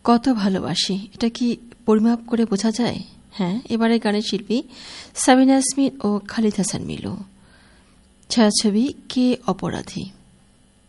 কত ভালোবাসি, এটা কি পরিমাপ করে বোঝা যায়? হ্যাঁ, এবারে গানের শিল্পী সাবিনা ইয়াসমিন ও খালিদ হাসান মিলু। ছায়াছবি কে অপরাধী।